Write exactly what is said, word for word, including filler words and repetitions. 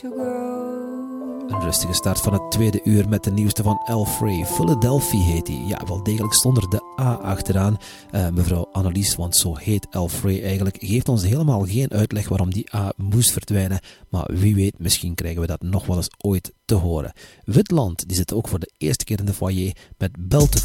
to grow. Een rustige start van het tweede uur met de nieuwste van Al Frey. Philadelphia heet hij. Ja, wel degelijk zonder de A achteraan. Uh, mevrouw Annelies, want zo heet Al Frey eigenlijk, geeft ons helemaal geen uitleg waarom die A moest verdwijnen. Maar wie weet, misschien krijgen we dat nog wel eens ooit te horen. Witland, die zit ook voor de eerste keer in de foyer met Belt